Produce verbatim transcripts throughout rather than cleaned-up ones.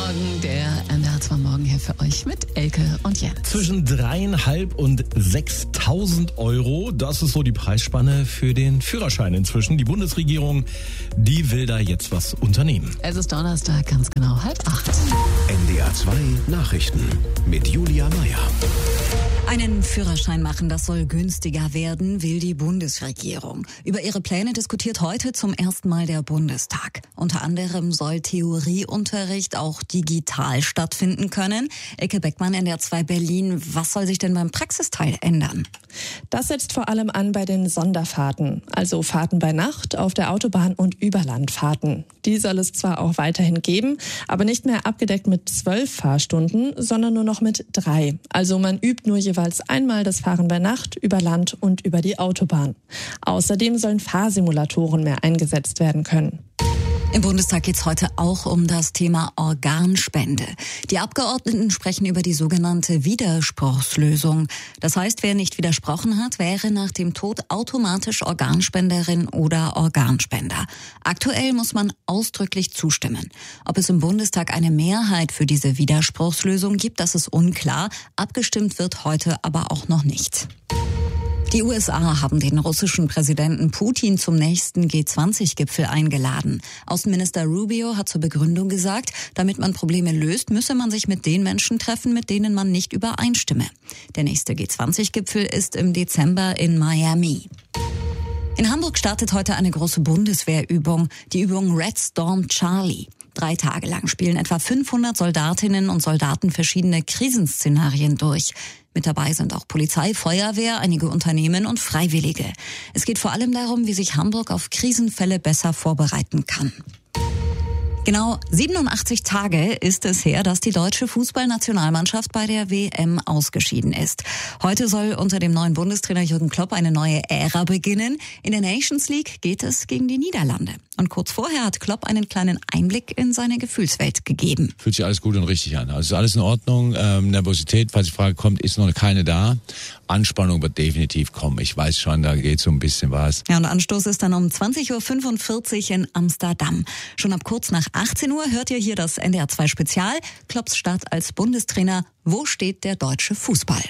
Morgen, der N D R zwei Morgen hier für euch mit Elke und Jens. Zwischen dreieinhalb und sechstausend Euro, das ist so die Preisspanne für den Führerschein inzwischen. Die Bundesregierung, die will da jetzt was unternehmen. Es ist Donnerstag, ganz genau halb acht. N D R zwei Nachrichten mit Julia Meyer. Einen Führerschein machen, das soll günstiger werden, will die Bundesregierung. Über ihre Pläne diskutiert heute zum ersten Mal der Bundestag. Unter anderem soll Theorieunterricht auch digital stattfinden können. Elke Beckmann, N D R zwei Berlin. Was soll sich denn beim Praxisteil ändern? Das setzt vor allem an bei den Sonderfahrten, also Fahrten bei Nacht, auf der Autobahn und Überlandfahrten. Die soll es zwar auch weiterhin geben, aber nicht mehr abgedeckt mit zwölf Fahrstunden, sondern nur noch mit drei. Also man übt nur jeweils einmal das Fahren bei Nacht, über Land und über die Autobahn. Außerdem sollen Fahrsimulatoren mehr eingesetzt werden können. Im Bundestag geht es heute auch um das Thema Organspende. Die Abgeordneten sprechen über die sogenannte Widerspruchslösung. Das heißt, wer nicht widersprochen hat, wäre nach dem Tod automatisch Organspenderin oder Organspender. Aktuell muss man ausdrücklich zustimmen. Ob es im Bundestag eine Mehrheit für diese Widerspruchslösung gibt, das ist unklar. Abgestimmt wird heute aber auch noch nicht. Die U S A haben den russischen Präsidenten Putin zum nächsten G zwanzig Gipfel eingeladen. Außenminister Rubio hat zur Begründung gesagt, damit man Probleme löst, müsse man sich mit den Menschen treffen, mit denen man nicht übereinstimme. Der nächste G zwanzig Gipfel ist im Dezember in Miami. In Hamburg startet heute eine große Bundeswehrübung, die Übung Red Storm Charlie. Drei Tage lang spielen etwa fünfhundert Soldatinnen und Soldaten verschiedene Krisenszenarien durch. Mit dabei sind auch Polizei, Feuerwehr, einige Unternehmen und Freiwillige. Es geht vor allem darum, wie sich Hamburg auf Krisenfälle besser vorbereiten kann. Genau siebenundachtzig Tage ist es her, dass die deutsche Fußballnationalmannschaft bei der W M ausgeschieden ist. Heute soll unter dem neuen Bundestrainer Jürgen Klopp eine neue Ära beginnen. In der Nations League geht es gegen die Niederlande. Und kurz vorher hat Klopp einen kleinen Einblick in seine Gefühlswelt gegeben. Fühlt sich alles gut und richtig an. Also alles in Ordnung. Ähm, Nervosität, falls die Frage kommt, ist noch keine da. Anspannung wird definitiv kommen. Ich weiß schon, da geht so ein bisschen was. Ja, und Anstoß ist dann um zwanzig Uhr fünfundvierzig in Amsterdam. Schon ab kurz nach achtzehn Uhr hört ihr hier das N D R zwei Spezial. Klopps Start als Bundestrainer. Wo steht der deutsche Fußball?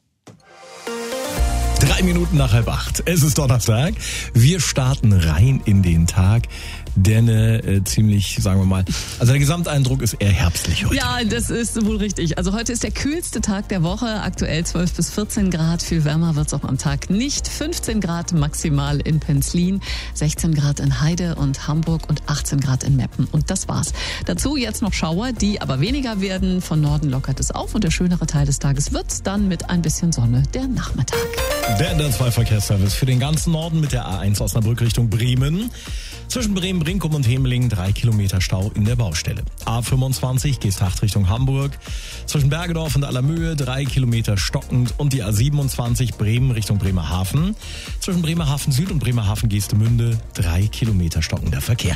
Drei Minuten nach halb acht. Es ist Donnerstag. Wir starten rein in den Tag. Denn äh, ziemlich, sagen wir mal, also der Gesamteindruck ist eher herbstlich heute. Ja, das ist wohl richtig. Also heute ist der kühlste Tag der Woche. Aktuell zwölf bis vierzehn Grad. Viel wärmer wird's auch am Tag nicht. fünfzehn Grad maximal in Penzlin, sechzehn Grad in Heide und Hamburg und achtzehn Grad in Meppen. Und das war's. Dazu jetzt noch Schauer, die aber weniger werden. Von Norden lockert es auf und der schönere Teil des Tages wird's dann mit ein bisschen Sonne der Nachmittag. Der N D R zwei Verkehrsservice für den ganzen Norden mit der A eins Osnabrück Richtung Bremen. Zwischen Bremen, Brinkum und Hemeling drei Kilometer Stau in der Baustelle. A fünfundzwanzig Geesthacht Richtung Hamburg. Zwischen Bergedorf und Allermöhe drei Kilometer stockend und die A siebenundzwanzig Bremen Richtung Bremerhaven. Zwischen Bremerhaven Süd und Bremerhaven Geestemünde drei Kilometer stockender Verkehr.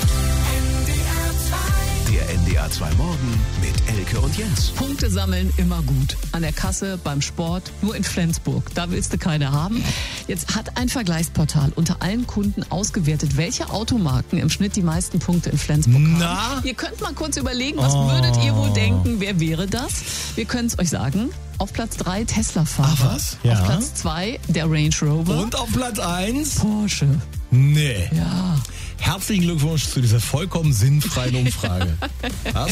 Der N D R zwei Morgen mit Elke und Jens. Punkte sammeln immer gut. An der Kasse, beim Sport, nur in Flensburg. Da willst du keine haben. Jetzt hat ein Vergleichsportal unter allen Kunden ausgewertet, welche Automarken im Schnitt die meisten Punkte in Flensburg Na? haben. Ihr könnt mal kurz überlegen, was Oh. würdet ihr wohl denken, wer wäre das? Wir können es euch sagen. Auf Platz drei Tesla-Fahrer. Ach was? Ja. Auf Platz zwei der Range Rover. Und auf Platz eins? Porsche. Nee. Ja. Herzlichen Glückwunsch zu dieser vollkommen sinnfreien Umfrage. Hast